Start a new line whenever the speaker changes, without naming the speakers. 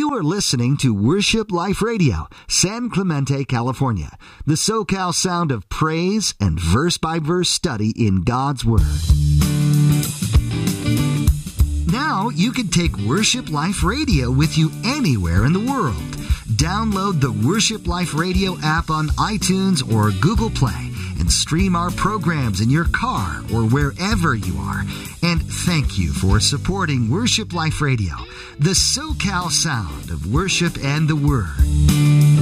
You are listening to Worship Life Radio, San Clemente, California, the SoCal sound of praise and verse-by-verse study in God's Word. Now you can take Worship Life Radio with you anywhere in the world. Download the Worship Life Radio app on iTunes or Google Play and stream our programs in your car or wherever you are. And thank you for supporting Worship Life Radio, the SoCal sound of worship and the Word.